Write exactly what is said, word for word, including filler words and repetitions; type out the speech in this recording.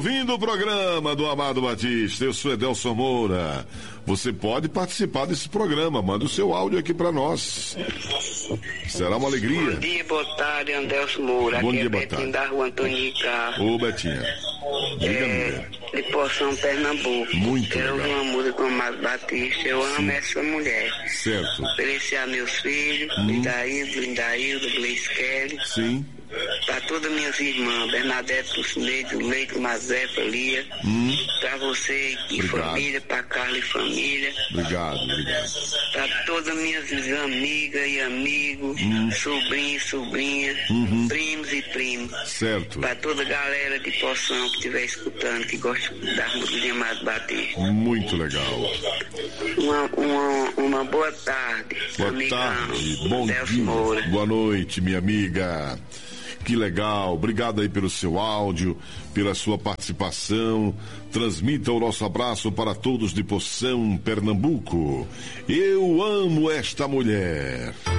Vindo o programa do Amado Batista, eu sou Edelson Moura. Você pode participar desse programa, manda o seu áudio aqui pra nós. Será uma alegria. Bom dia, boa tarde, Edelson Moura. Bom aqui dia, é boa Betinho tarde. da Rua Antônio Ricardo. Ô, Betinha. Diga, É, de Poção, Pernambuco. Muito eu legal. Eu amo música com o Amado Batista, eu Sim. amo essa mulher. Certo. Oferecer a meus filhos, Hum. Lindaíldo, Lindaíldo, Gleice Kelly. Sim. Para todas minhas irmãs, Bernadette, Lucineide, Leite, Mazefa, Lia. Hum. Para você e Obrigado. família, para Carla e família. Obrigado, obrigado. Para todas minhas amigas e amigos, Hum. sobrinhos e sobrinhas, Uhum. primos e primos. Certo. Para toda a galera de Poção que estiver escutando, que gosta das músicas de Amado Batista. Muito legal. Uma, uma, uma boa tarde, Boa amigão. tarde, bom Adelson dia, Moura. boa noite, minha amiga. Que legal, obrigado aí pelo seu áudio, pela sua participação. Transmita o nosso abraço para todos de Poção, Pernambuco. Eu amo esta mulher.